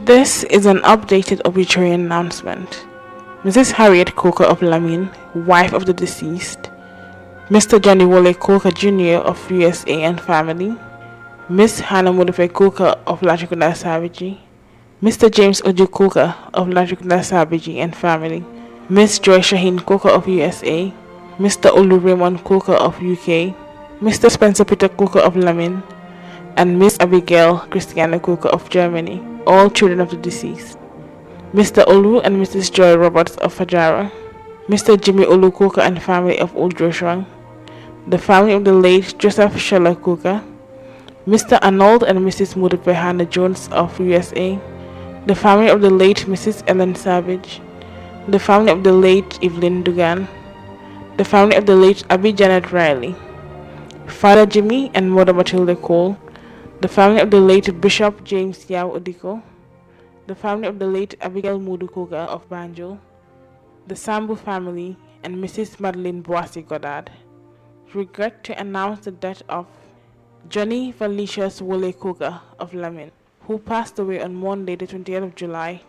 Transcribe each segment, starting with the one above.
This is an updated obituary announcement. Mrs. Harriet Coker of Lamin, wife of the deceased. Mr. Johnny Wole Coker Jr. of USA and family. Miss Hannah Modife Coker of Latrikunda Savage. Mr. James Oju Coker of Latrikunda Savage and family. Miss Joy Shaheen Coker of USA. Mr. Olu Raymond Coker of UK. Mr. Spencer Peter Coker of Lamin. And Miss Abigail Christiana Coker of Germany, all children of the deceased. Mr. Olu and Mrs. Joy Roberts of Fajara. Mr. Jimmy Olu Coker and family of Old Joshua. The family of the late Joseph Sheller Coker. Mr. Arnold and Mrs. Modipe Hannah Jones of USA. The family of the late Mrs. Ellen Savage. The family of the late Evelyn Dugan. The family of the late Abby Janet Riley. Father Jimmy and Mother Matilda Cole. The family of the late Bishop James Yao Odiko. The family of the late Abigail Mudu Coker of Banjul. The Sambu family and Mrs. Madeline Boissy Goddard. Regret to announce the death of Johnny Valicious Wole Coker of Lamin, who passed away on Monday the 20th of July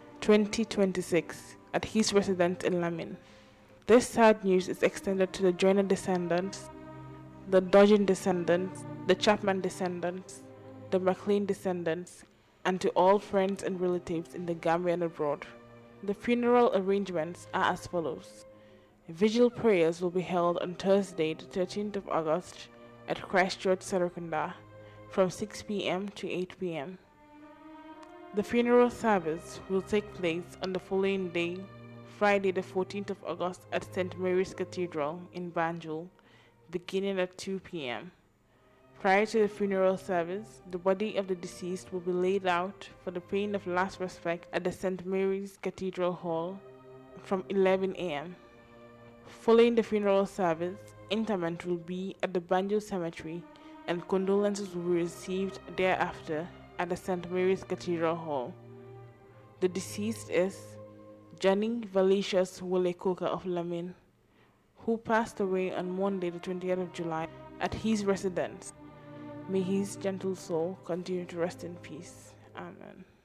2026 at his residence in Lamin. This sad news is extended to the Joyner descendants, the Dodgin descendants, the Chapman descendants, the McLean descendants, and to all friends and relatives in the Gambia and abroad. The funeral arrangements are as follows. Vigil prayers will be held on Thursday, the 13th of August at Christchurch, Serekunda, from 6 p.m. to 8 p.m. The funeral service will take place on the following day, Friday, the 14th of August at St. Mary's Cathedral in Banjul, beginning at 2 p.m. Prior to the funeral service, the body of the deceased will be laid out for the paying of last respect at the St. Mary's Cathedral Hall from 11 a.m. Following the funeral service, interment will be at the Banjul Cemetery and condolences will be received thereafter at the St. Mary's Cathedral Hall. The deceased is Johnny Valicious Wole Coker of Lamin, who passed away on Monday the 20th of July at his residence. May his gentle soul continue to rest in peace. Amen.